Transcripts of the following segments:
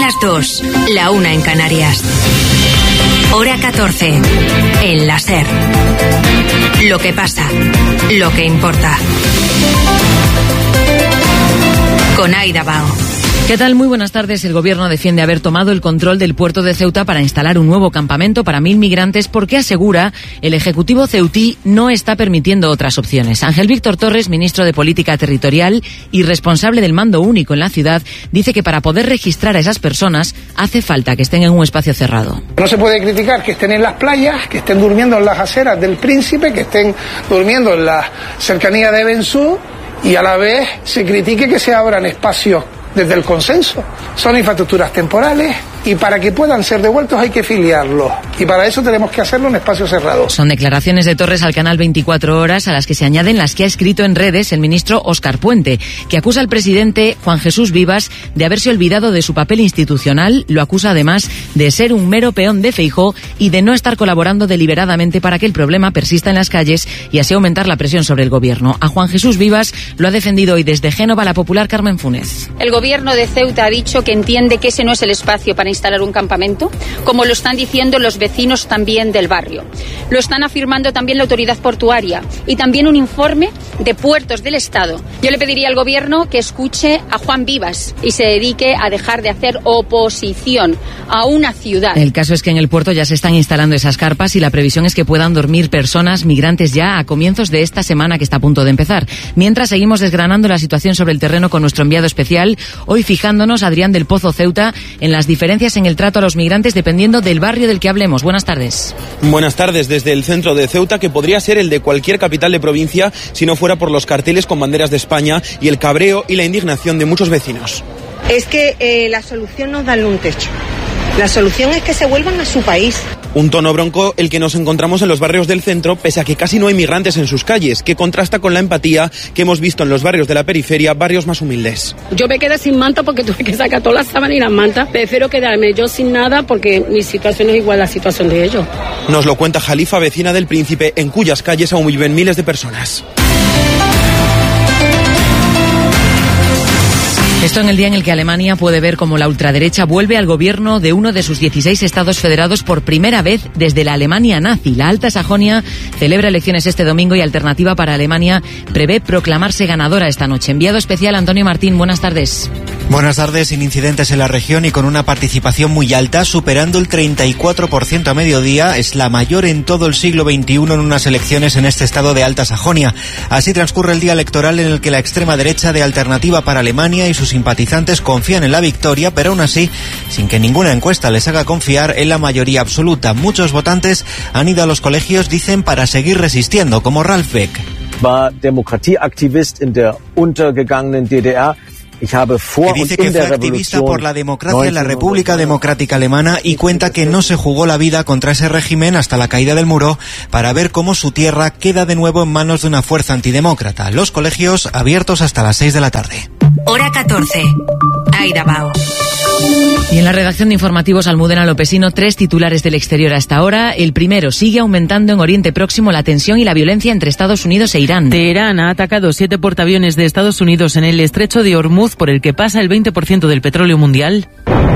las 2, la 1 en Canarias. Hora 14, en la SER. Lo que pasa, lo que importa. Con Aida Bao. ¿Qué tal? Muy buenas tardes. El Gobierno defiende haber tomado el control del puerto de Ceuta para instalar un nuevo campamento para 1.000 migrantes porque, asegura, el Ejecutivo ceutí no está permitiendo otras opciones. Ángel Víctor Torres, ministro de Política Territorial y responsable del mando único en la ciudad, dice que para poder registrar a esas personas hace falta que estén en un espacio cerrado. No se puede criticar que estén en las playas, que estén durmiendo en las aceras del Príncipe, que estén durmiendo en la cercanía de Bensú y a la vez se critique que se abran espacios desde el consenso. Son infraestructuras temporales y para que puedan ser devueltos hay que filiarlos. Y para eso tenemos que hacerlo en espacios cerrados. Son declaraciones de Torres al canal 24 Horas, a las que se añaden las que ha escrito en redes el ministro Óscar Puente, que acusa al presidente Juan Jesús Vivas de haberse olvidado de su papel institucional. Lo acusa además de ser un mero peón de Feijóo y de no estar colaborando deliberadamente para que el problema persista en las calles y así aumentar la presión sobre el gobierno. A Juan Jesús Vivas lo ha defendido hoy desde Génova la popular Carmen Funes. El gobierno de Ceuta ha dicho que entiende que ese no es el espacio para instalar un campamento, como lo están diciendo los vecinos también del barrio. Lo están afirmando también la autoridad portuaria y también un informe de Puertos del Estado. Yo le pediría al gobierno que escuche a Juan Vivas y se dedique a dejar de hacer oposición a una ciudad. El caso es que en el puerto ya se están instalando esas carpas y la previsión es que puedan dormir personas migrantes ya a comienzos de esta semana que está a punto de empezar. Mientras seguimos desgranando la situación sobre el terreno con nuestro enviado especial, hoy fijándonos, Adrián del Pozo Ceuta, en las diferencias en el trato a los migrantes dependiendo del barrio del que hablemos. Buenas tardes. Buenas tardes. Desde el centro de Ceuta, que podría ser el de cualquier capital de provincia si no fuera por los carteles con banderas de España y el cabreo y la indignación de muchos vecinos. Es que la solución no es darle un techo. La solución es que se vuelvan a su país. Un tono bronco el que nos encontramos en los barrios del centro, pese a que casi no hay migrantes en sus calles, que contrasta con la empatía que hemos visto en los barrios de la periferia, barrios más humildes. Yo me quedé sin manta porque tuve que sacar todas las sábanas y las mantas. Prefiero quedarme yo sin nada porque mi situación es igual a la situación de ellos. Nos lo cuenta Jalifa, vecina del Príncipe, en cuyas calles aún viven miles de personas. Esto en el día en el que Alemania puede ver cómo la ultraderecha vuelve al gobierno de uno de sus 16 estados federados por primera vez desde la Alemania nazi. La Alta Sajonia celebra elecciones este domingo y Alternativa para Alemania prevé proclamarse ganadora esta noche. Enviado especial Antonio Martín, buenas tardes. Buenas tardes. Sin incidentes en la región y con una participación muy alta, superando el 34% a mediodía, es la mayor en todo el siglo XXI en unas elecciones en este estado de Alta Sajonia. Así transcurre el día electoral en el que la extrema derecha de Alternativa para Alemania y sus simpatizantes confían en la victoria, pero aún así, sin que ninguna encuesta les haga confiar en la mayoría absoluta. Muchos votantes han ido a los colegios, dicen, para seguir resistiendo, como Ralf Beck. War Demokratieaktivist in der untergegangenen DDR. Que dice que fue activista por la democracia en la República Democrática Alemana y cuenta que no se jugó la vida contra ese régimen hasta la caída del muro para ver cómo su tierra queda de nuevo en manos de una fuerza antidemócrata. Los colegios abiertos hasta las 6 de la tarde. Hora 14. Aida Bao. Y en la redacción de informativos Almudena Lopesino, 3 titulares del exterior hasta ahora. El primero, sigue aumentando en Oriente Próximo la tensión y la violencia entre Estados Unidos e Irán. Teherán ha atacado 7 portaaviones de Estados Unidos en el estrecho de Hormuz, por el que pasa el 20% del petróleo mundial.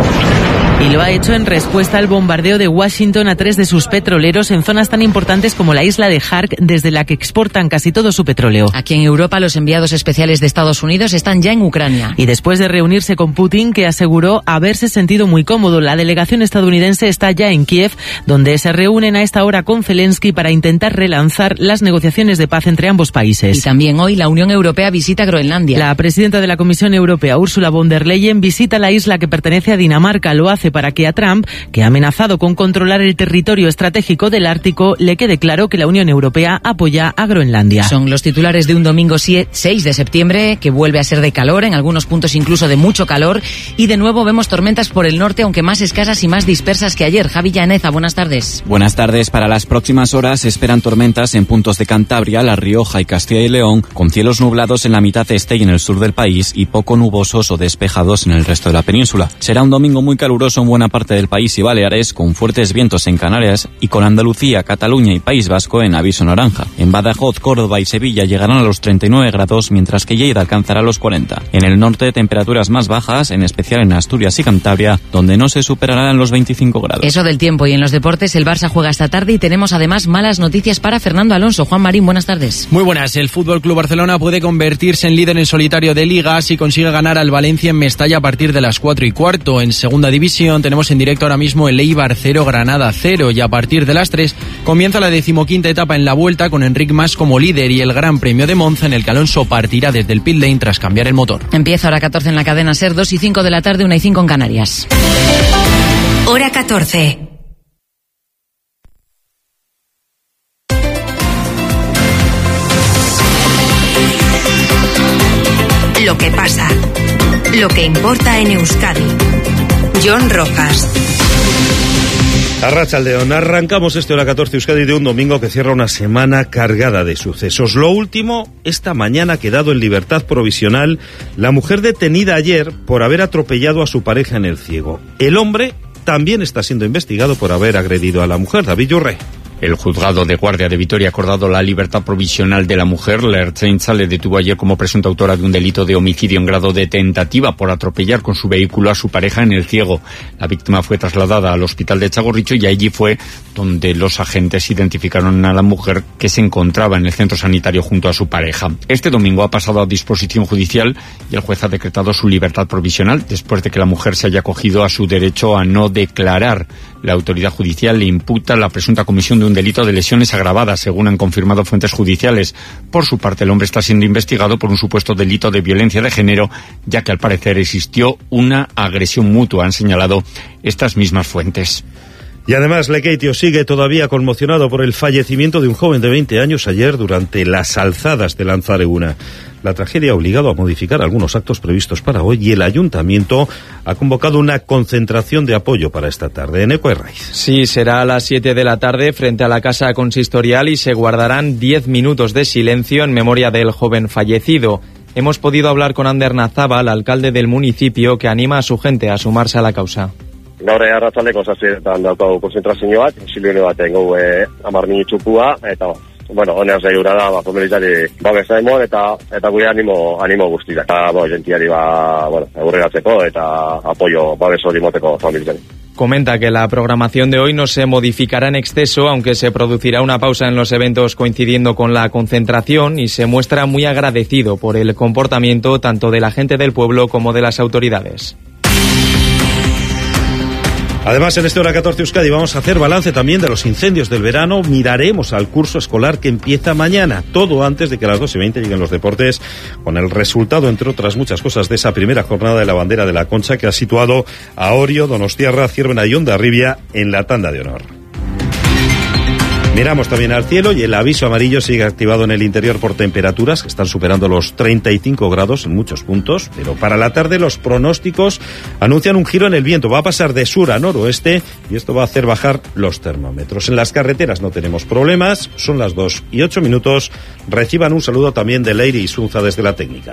Y lo ha hecho en respuesta al bombardeo de Washington a 3 de sus petroleros en zonas tan importantes como la isla de Khark, desde la que exportan casi todo su petróleo. Aquí en Europa, los enviados especiales de Estados Unidos están ya en Ucrania. Y después de reunirse con Putin, que aseguró haberse sentido muy cómodo, la delegación estadounidense está ya en Kiev, donde se reúnen a esta hora con Zelensky para intentar relanzar las negociaciones de paz entre ambos países. Y también hoy la Unión Europea visita Groenlandia. La presidenta de la Comisión Europea, Ursula von der Leyen, visita la isla que pertenece a Dinamarca. Lo hace para que a Trump, que ha amenazado con controlar el territorio estratégico del Ártico, le quede claro que la Unión Europea apoya a Groenlandia. Son los titulares de un domingo 6 de septiembre, que vuelve a ser de calor, en algunos puntos incluso de mucho calor, y de nuevo vemos tormentas por el norte, aunque más escasas y más dispersas que ayer. Javi Llaneza, buenas tardes. Buenas tardes. Para las próximas horas se esperan tormentas en puntos de Cantabria, La Rioja y Castilla y León, con cielos nublados en la mitad este y en el sur del país y poco nubosos o despejados en el resto de la península. Será un domingo muy caluroso en buena parte del país y Baleares, con fuertes vientos en Canarias y con Andalucía, Cataluña y País Vasco en aviso naranja. En Badajoz, Córdoba y Sevilla llegarán a los 39 grados, mientras que Lleida alcanzará los 40. En el norte, temperaturas más bajas, en especial en Asturias y Cantabria, donde no se superarán los 25 grados. Eso del tiempo. Y en los deportes, el Barça juega esta tarde y tenemos además malas noticias para Fernando Alonso. Juan Marín, buenas tardes. Muy buenas. El FC Barcelona puede convertirse en líder en solitario de Liga si consigue ganar al Valencia en Mestalla a partir de las 4:15. En segunda división tenemos en directo ahora mismo el Eibar 0, Granada 0, y a partir de las 3 comienza la 15ª etapa en la Vuelta con Enric Mas como líder y el Gran Premio de Monza, en el que Alonso partirá desde el pit lane tras cambiar el motor. Empieza hora 14 en la cadena SER, 2:05 de la tarde, 1:05 en Canarias. Hora 14. Lo que pasa, lo que importa en Euskadi. Jon Rojas. Arratsaldeon, arrancamos Hora 14 Euskadi de un domingo que cierra una semana cargada de sucesos. Lo último, esta mañana ha quedado en libertad provisional la mujer detenida ayer por haber atropellado a su pareja en El Ciego. El hombre también está siendo investigado por haber agredido a la mujer. David Yurre. El juzgado de guardia de Vitoria ha acordado la libertad provisional de la mujer. La Ertzaintza le detuvo ayer como presunta autora de un delito de homicidio en grado de tentativa por atropellar con su vehículo a su pareja en El Ciego. La víctima fue trasladada al hospital de Txagorritxu y allí fue donde los agentes identificaron a la mujer, que se encontraba en el centro sanitario junto a su pareja. Este domingo ha pasado a disposición judicial y el juez ha decretado su libertad provisional después de que la mujer se haya acogido a su derecho a no declarar. La autoridad judicial le imputa la presunta comisión de un delito de lesiones agravadas, según han confirmado fuentes judiciales. Por su parte, el hombre está siendo investigado por un supuesto delito de violencia de género, ya que al parecer existió una agresión mutua, han señalado estas mismas fuentes. Y además, Lekeitio sigue todavía conmocionado por el fallecimiento de un joven de 20 años ayer durante las alzadas de Lanzareguna. La tragedia ha obligado a modificar algunos actos previstos para hoy y el ayuntamiento ha convocado una concentración de apoyo para esta tarde. En Ecoerraiz. Sí, será a las 7 de la tarde frente a la Casa Consistorial y se guardarán 10 minutos de silencio en memoria del joven fallecido. Hemos podido hablar con Ander Nazábal, alcalde del municipio, que anima a su gente a sumarse a la causa. Gaur arratsaldeko 7etan daukagu konzentrazio bat, isilune bat egingo 10 minutupua, eta honez egura da, familiari babesa emon eta gure animo guztiak. Eta, jentiari aurreratzeko eta apoyo babes hori moteko familiari. Comenta que la programación de hoy no se modificará en exceso, aunque se producirá una pausa en los eventos coincidiendo con la concentración, y se muestra muy agradecido por el comportamiento tanto de la gente del pueblo como de las autoridades. Además, en Hora 14 Euskadi vamos a hacer balance también de los incendios del verano. Miraremos al curso escolar que empieza mañana, todo antes de que a las 2:20 lleguen los deportes, con el resultado, entre otras muchas cosas, de esa primera jornada de la bandera de la Concha, que ha situado a Orio, Donostiarra, Zierbena y Hondarribia en la tanda de honor. Miramos también al cielo y el aviso amarillo sigue activado en el interior por temperaturas que están superando los 35 grados en muchos puntos, pero para la tarde los pronósticos anuncian un giro en el viento. Va a pasar de sur a noroeste y esto va a hacer bajar los termómetros. En las carreteras no tenemos problemas, son las 2:08. Reciban un saludo también de Leire Isunza desde la técnica.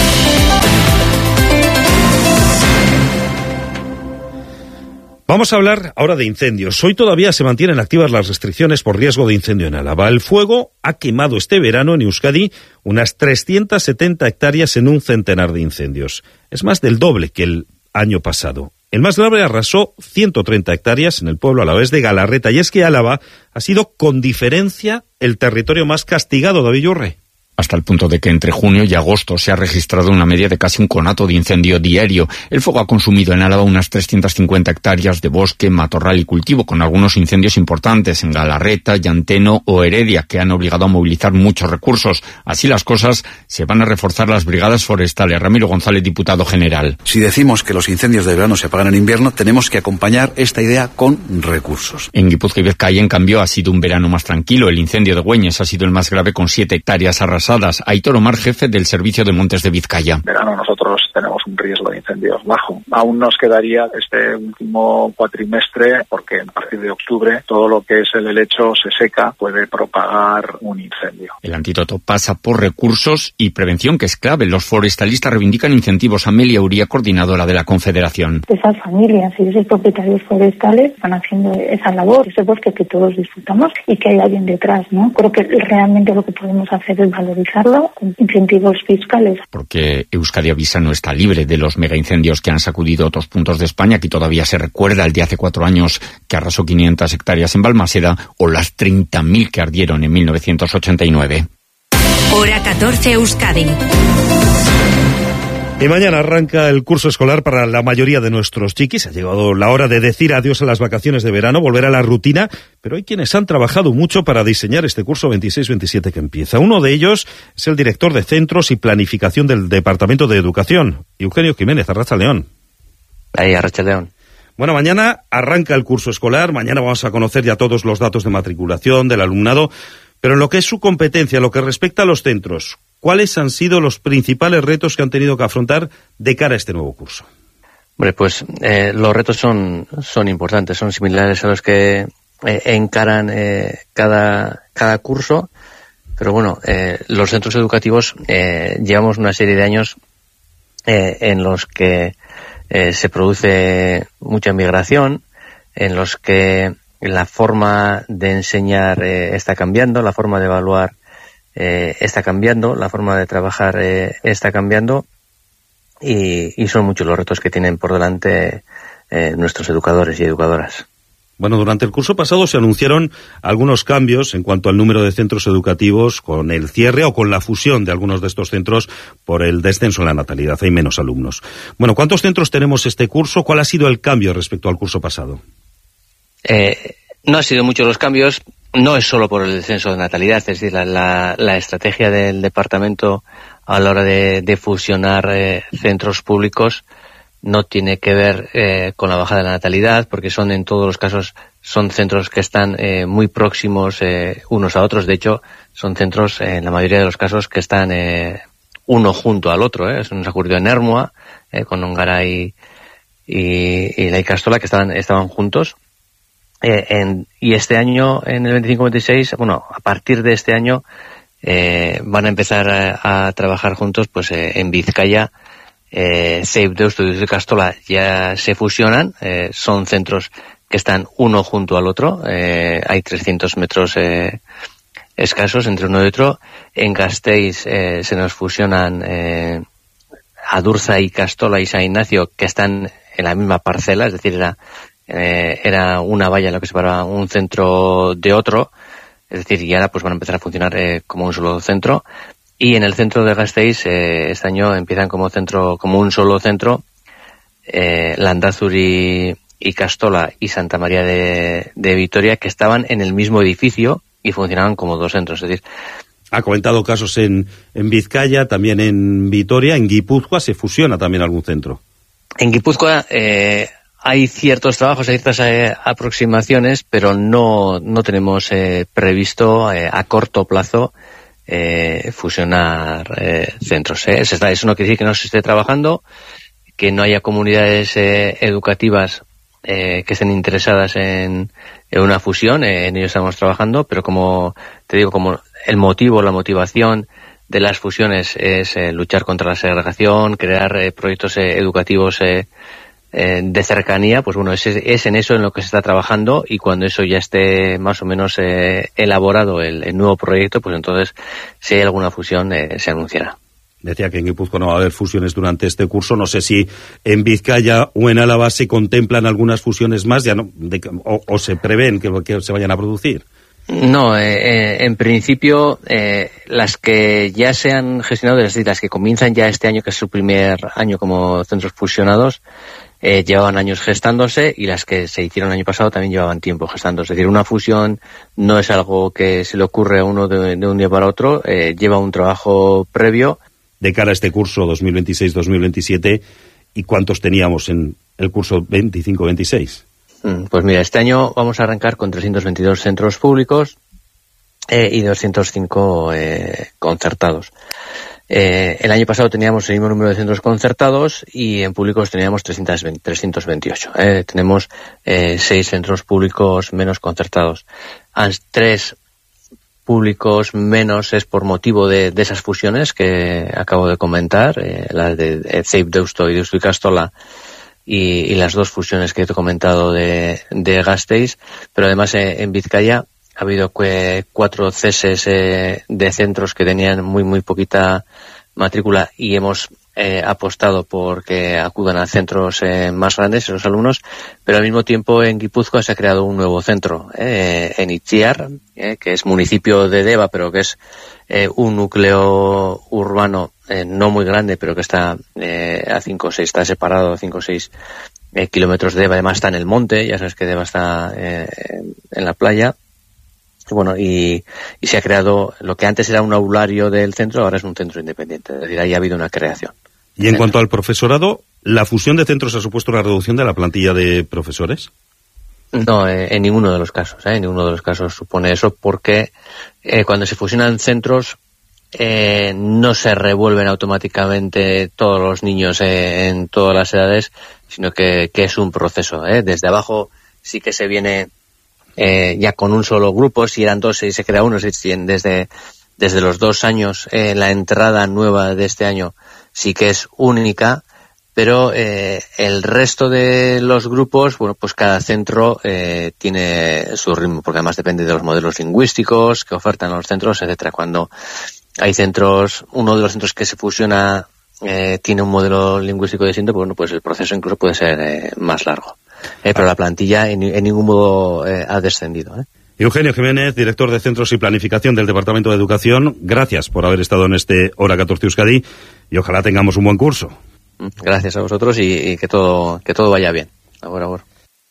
Vamos a hablar ahora de incendios. Hoy todavía se mantienen activas las restricciones por riesgo de incendio en Álava. El fuego ha quemado este verano en Euskadi unas 370 hectáreas en un centenar de incendios. Es más del doble que el año pasado. El más grave arrasó 130 hectáreas en el pueblo alavés de Galarreta. Y es que Álava ha sido con diferencia el territorio más castigado, David Yurre. Hasta el punto de que entre junio y agosto se ha registrado una media de casi un conato de incendio diario. El fuego ha consumido en Álava unas 350 hectáreas de bosque, matorral y cultivo, con algunos incendios importantes en Galarreta, Llanteno o Heredia, que han obligado a movilizar muchos recursos. Así las cosas, se van a reforzar las brigadas forestales. Ramiro González, diputado general. Si decimos que los incendios de verano se apagan en invierno, tenemos que acompañar esta idea con recursos. En Guipúzcoa y Vizcaya, en cambio, ha sido un verano más tranquilo. El incendio de Güeñes ha sido el más grave, con 7 hectáreas arrasadas arrasadas. Aitor Omar, jefe del Servicio de Montes de Vizcaya. En verano nosotros tenemos un riesgo de incendios bajo. Aún nos quedaría este último cuatrimestre, porque a partir de octubre todo lo que es el helecho se seca, puede propagar un incendio. El antídoto pasa por recursos y prevención, que es clave. Los forestalistas reivindican incentivos. Amelia Uría, coordinadora de la Confederación. Esas familias y esos propietarios forestales están haciendo esa labor, ese bosque que todos disfrutamos y que hay alguien detrás, ¿no? Creo que realmente lo que podemos hacer es valorizarlo con incentivos fiscales. Porque Euskadi Avisa no está libre de los megaincendios que han sacudido otros puntos de España. Aquí todavía se recuerda el de hace 4 años que arrasó 500 hectáreas en Balmaseda, o las 30.000 que ardieron en 1989. Hora 14 Euskadi. Y mañana arranca el curso escolar para la mayoría de nuestros chiquis. Ha llegado la hora de decir adiós a las vacaciones de verano, volver a la rutina, pero hay quienes han trabajado mucho para diseñar este curso 26-27 que empieza. Uno de ellos es el director de Centros y Planificación del Departamento de Educación, Eugenio Jiménez. Arratsaldeon. Ahí, Arratsaldeon. Bueno, mañana arranca el curso escolar, mañana vamos a conocer ya todos los datos de matriculación del alumnado, pero en lo que es su competencia, lo que respecta a los centros, ¿cuáles han sido los principales retos que han tenido que afrontar de cara a este nuevo curso? Hombre, pues los retos son importantes, son similares a los que encaran cada curso, pero bueno, los centros educativos llevamos una serie de años en los que se produce mucha migración, en los que la forma de enseñar está cambiando, la forma de evaluar está cambiando, la forma de trabajar está cambiando, y son muchos los retos que tienen por delante nuestros educadores y educadoras. Bueno, durante el curso pasado se anunciaron algunos cambios en cuanto al número de centros educativos con el cierre o con la fusión de algunos de estos centros por el descenso en la natalidad. Hay menos alumnos. Bueno, ¿cuántos centros tenemos este curso? ¿Cuál ha sido el cambio respecto al curso pasado? No han sido muchos los cambios. No es solo por el descenso de natalidad, es decir, la estrategia del departamento a la hora de fusionar centros públicos no tiene que ver con la bajada de la natalidad, porque en todos los casos son centros que están muy próximos unos a otros. De hecho, son centros en la mayoría de los casos que están uno junto al otro. Eso nos ha ocurrido en Ermua, con Ongaray y la Ikastola, que estaban juntos. Y este año, en el 25-26, bueno, a partir de este año van a empezar a trabajar juntos, pues en Vizcaya. CEIP Deusto y Ikastola ya se fusionan, son centros que están uno junto al otro, hay 300 metros escasos entre uno y otro. En Gasteiz se nos fusionan Adurza, Ikastola y San Ignacio, que están en la misma parcela, es decir, era una valla lo que separaba un centro de otro, es decir, y ahora pues van a empezar a funcionar como un solo centro. Y en el centro de Gasteiz este año empiezan como un solo centro, Landazuri, Ikastola y Santa María de Vitoria, que estaban en el mismo edificio y funcionaban como dos centros. Es decir, ha comentado casos en Vizcaya, también en Vitoria, en Guipúzcoa se fusiona también algún centro. En Guipúzcoa hay ciertos trabajos, hay ciertas aproximaciones, pero no tenemos previsto a corto plazo fusionar centros. Eso no quiere decir que no se esté trabajando, que no haya comunidades educativas que estén interesadas en una fusión. En ello estamos trabajando, pero como te digo, como la motivación de las fusiones es luchar contra la segregación, crear proyectos educativos de cercanía, pues bueno, es en eso en lo que se está trabajando, y cuando eso ya esté más o menos elaborado el nuevo proyecto, pues entonces si hay alguna fusión se anunciará. Decía que en Guipúzcoa no va a haber fusiones durante este curso. No sé si en Vizcaya o en Álava se contemplan algunas fusiones más, ya no, o se prevén que se vayan a producir. No, en principio las que ya se han gestionado, es decir, las que comienzan ya este año, que es su primer año como centros fusionados, llevaban años gestándose, y las que se hicieron el año pasado también llevaban tiempo gestándose. Es decir, una fusión no es algo que se le ocurre a uno de un día para otro, lleva un trabajo previo. De cara a este curso 2026-2027, ¿y cuántos teníamos en el curso 25-26? Pues mira, este año vamos a arrancar con 322 centros públicos, y 205 concertados. El año pasado teníamos el mismo número de centros concertados y en públicos teníamos 328. Tenemos 6 centros públicos menos concertados. 3 públicos menos es por motivo de esas fusiones que acabo de comentar, las de CEIP Deusto y Deusto y Castola, y las 2 fusiones que he comentado de Gasteiz, pero además en Vizcaya ha habido 4 ceses de centros que tenían muy poquita matrícula y hemos apostado por que acudan a centros más grandes los alumnos, pero al mismo tiempo en Guipúzcoa se ha creado un nuevo centro en Itziar, que es municipio de Deva, pero que es un núcleo urbano no muy grande, pero que está a 5 o 6, está separado a 5 o 6 kilómetros de Deva. Además está en el monte, ya sabes que Deva está en la playa. Bueno, y se ha creado lo que antes era un aulario del centro, ahora es un centro independiente, es decir, ahí ha habido una creación. Y en cuanto al profesorado, ¿la fusión de centros ha supuesto una reducción de la plantilla de profesores? No, en ninguno de los casos, en ninguno de los casos supone eso, porque cuando se fusionan centros no se revuelven automáticamente todos los niños en todas las edades, sino que es un proceso. Desde abajo sí que se viene ya con un solo grupo, si eran 2 y se crea uno, desde los 2 años la entrada nueva de este año sí que es única, pero el resto de los grupos, bueno, pues cada centro tiene su ritmo, porque además depende de los modelos lingüísticos que ofertan los centros, etcétera. Cuando hay centros, uno de los centros que se fusiona tiene un modelo lingüístico distinto, bueno, pues el proceso incluso puede ser más largo. Pero la plantilla en ningún modo ha descendido. Eugenio Jiménez, director de Centros y Planificación del Departamento de Educación, gracias por haber estado en este Hora 14 Euskadi y ojalá tengamos un buen curso. Gracias a vosotros y que todo vaya bien. Ahora.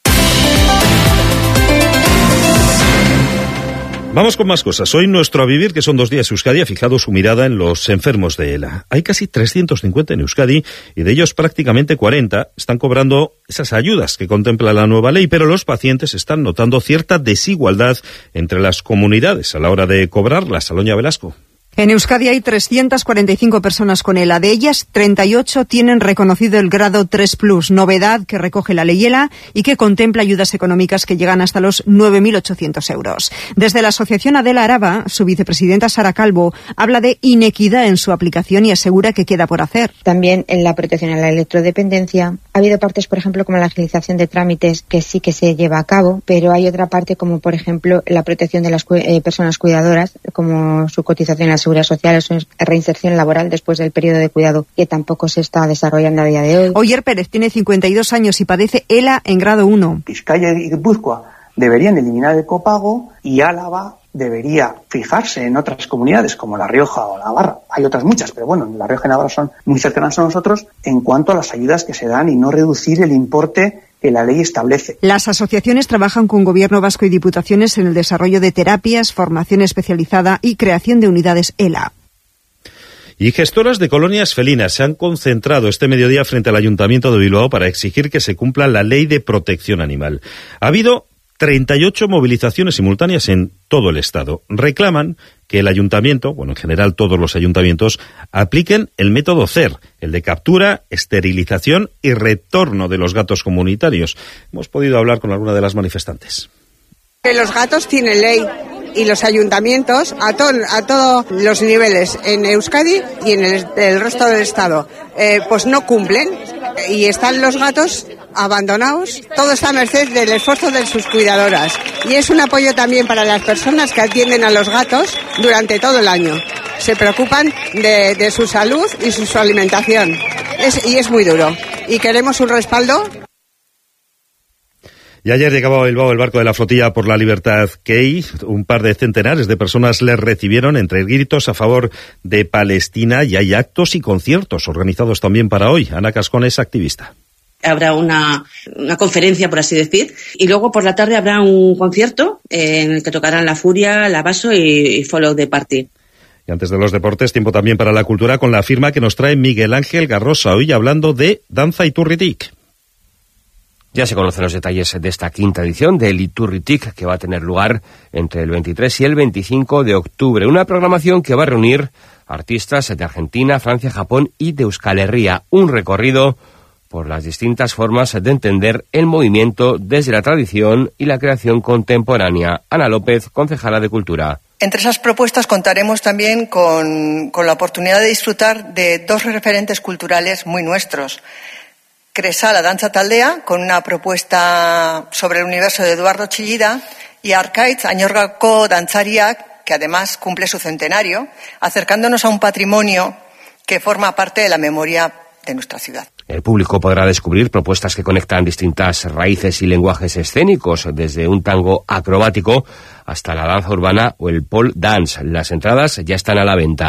Vamos con más cosas. Hoy nuestro A Vivir, que son 2 días, Euskadi ha fijado su mirada en los enfermos de ELA. Hay casi 350 en Euskadi y de ellos prácticamente 40 están cobrando esas ayudas que contempla la nueva ley, pero los pacientes están notando cierta desigualdad entre las comunidades a la hora de cobrarlas. Aloña Velasco. En Euskadi hay 345 personas con ELA. De ellas, 38 tienen reconocido el grado 3+, novedad que recoge la ley ELA y que contempla ayudas económicas que llegan hasta los 9.800 euros. Desde la asociación Adela Araba, su vicepresidenta Sara Calvo habla de inequidad en su aplicación y asegura que queda por hacer. También en la protección a la electrodependencia ha habido partes, por ejemplo, como la agilización de trámites, que sí que se lleva a cabo, pero hay otra parte como, por ejemplo, la protección de las personas cuidadoras, como su cotización a la Seguridad Social, o su reinserción laboral después del periodo de cuidado, que tampoco se está desarrollando a día de hoy. Oyer Pérez tiene 52 años y padece ELA en grado 1. Vizcaya y Guipúzcoa deberían eliminar el copago y Álava debería fijarse en otras comunidades como La Rioja o Navarra. Hay otras muchas, pero bueno, La Rioja y Navarra son muy cercanas a nosotros en cuanto a las ayudas que se dan y no reducir el importe que la ley establece. Las asociaciones trabajan con Gobierno vasco y diputaciones en el desarrollo de terapias, formación especializada y creación de unidades ELA. Y gestoras de colonias felinas se han concentrado este mediodía frente al Ayuntamiento de Bilbao para exigir que se cumpla la ley de protección animal. Ha habido 38 movilizaciones simultáneas en todo el Estado. Reclaman que el Ayuntamiento, bueno, en general todos los ayuntamientos, apliquen el método CER, el de captura, esterilización y retorno de los gatos comunitarios. Hemos podido hablar con alguna de las manifestantes. Los gatos tienen ley y los ayuntamientos a todos los niveles en Euskadi y en el resto del Estado pues no cumplen y están los gatos abandonados. Todo está a merced del esfuerzo de sus cuidadoras y es un apoyo también para las personas que atienden a los gatos durante todo el año. Se preocupan de su salud y su alimentación y es muy duro y queremos un respaldo. Y ayer llegaba a Bilbao el barco de la flotilla por la libertad Key. Un par de centenares de personas les recibieron entre gritos a favor de Palestina y hay actos y conciertos organizados también para hoy. Ana Cascón es activista. Habrá una conferencia, por así decir, y luego por la tarde habrá un concierto en el que tocarán La Furia, La Baso y Follow the Party. Y antes de los deportes, tiempo también para la cultura con la firma que nos trae Miguel Ángel Garrosa, hoy hablando de danza y turritic. Ya se conocen los detalles de esta quinta edición del Iturritik, que va a tener lugar entre el 23 y el 25 de octubre. Una programación que va a reunir artistas de Argentina, Francia, Japón y de Euskal Herria. Un recorrido por las distintas formas de entender el movimiento desde la tradición y la creación contemporánea. Ana López, concejala de Cultura. Entre esas propuestas contaremos también con la oportunidad de disfrutar de dos referentes culturales muy nuestros. Cresa, la danza taldea, con una propuesta sobre el universo de Eduardo Chillida, y Arkaitz, Añorgako dantzariak, que además cumple su centenario, acercándonos a un patrimonio que forma parte de la memoria de nuestra ciudad. El público podrá descubrir propuestas que conectan distintas raíces y lenguajes escénicos, desde un tango acrobático hasta la danza urbana o el pole dance. Las entradas ya están a la venta.